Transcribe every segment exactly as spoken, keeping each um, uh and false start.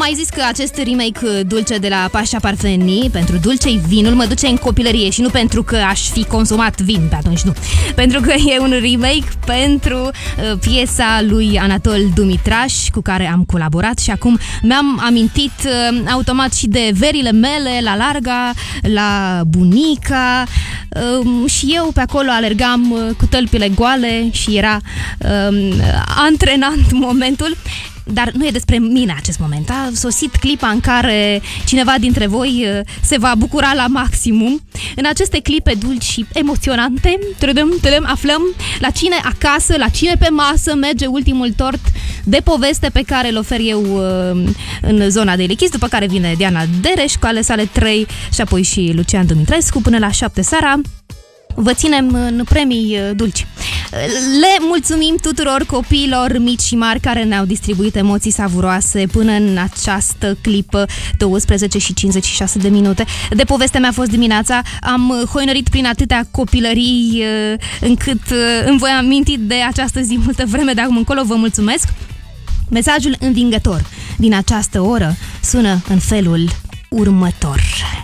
mai zis că acest remake dulce de la Pasha Parfeni, pentru dulce vinul, mă duce în copilărie și nu pentru că aș fi consumat vin pe atunci, nu. Pentru că e un remake pentru uh, piesa lui Anatol Dumitraș, cu care am colaborat și acum mi-am amintit uh, automat și de verile mele la Larga, la bunica uh, și eu pe acolo alergam uh, cu tălpile goale și era uh, antrenant momentul. Dar nu e despre mine acest moment. A sosit clipa în care cineva dintre voi se va bucura la maximum. În aceste clipe dulci și emoționante trădăm, trădăm, aflăm la cine acasă, la cine pe masă merge ultimul tort de poveste pe care îl ofer eu în zona de Lichis, după care vine Diana Dereș cu ale sale trei și apoi și Lucian Dumitrescu până la șapte seara. Vă ținem în premii dulci. Le mulțumim tuturor copiilor mici și mari care ne-au distribuit emoții savuroase până în această clipă. Douăsprezece și cincizeci și șase de minute. De povestea mea a fost dimineața. Am hoinărit prin atâtea copilării încât îmi voi aminti de această zi multă vreme de acum încolo. Vă mulțumesc. Mesajul învingător din această oră sună în felul următor.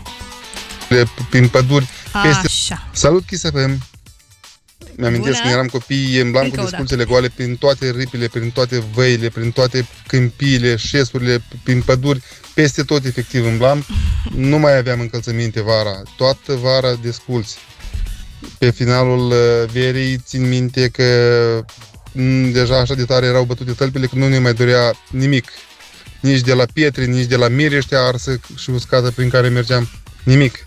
Prin păduri peste... Așa. Salut, Kiss F M! Mi-amintesc când eram copii, îmblam cu desculțele goale prin toate ripile, prin toate văile, prin toate câmpiile, șesurile, prin păduri, peste tot efectiv îmblam. Nu mai aveam încălțăminte vara, toată vara desculți. Pe finalul verii țin minte că m, deja așa de tare erau bătute tălpile că nu ne mai dorea nimic. Nici de la pietre, nici de la mireștea arsă și uscată prin care mergeam, nimic.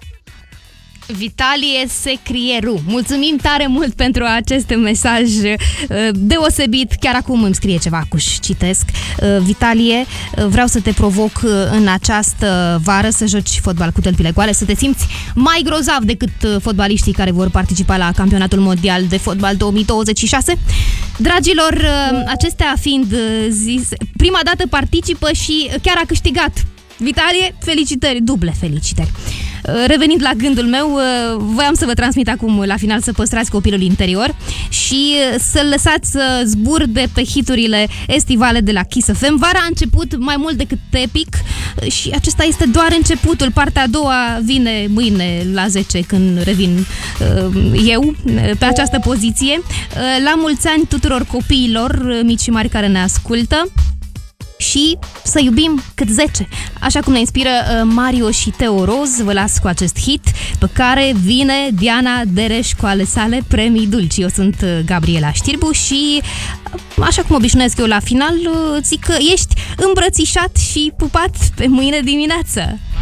Vitalie Secrieru, mulțumim tare mult pentru acest mesaj deosebit. Chiar acum îmi scrie ceva, cuși citesc. Vitalie, vreau să te provoc în această vară să joci fotbal cu tălpile goale, să te simți mai grozav decât fotbaliștii care vor participa la campionatul mondial de fotbal două mii douăzeci și șase. Dragilor, acestea fiind zise, prima dată participă și chiar a câștigat. Vitalie, felicitări, duble felicitări. Revenind la gândul meu, voiam să vă transmit acum la final să păstrați copilul interior și să-l lăsați să zburde pe hiturile estivale de la Kiss F M. Vara a început mai mult decât epic și acesta este doar începutul. Partea a doua vine mâine la zece când revin eu pe această poziție. La mulți ani tuturor copiilor mici și mari care ne ascultă. Și să iubim cât zece. Așa cum ne inspiră Mario și Teo Roz, vă las cu acest hit pe care vine Diana Dereș cu ale sale premii dulci. Eu sunt Gabriela Știrbu și așa cum obișnuiesc eu la final, zic că ești îmbrățișat și pupat pe mâine dimineață.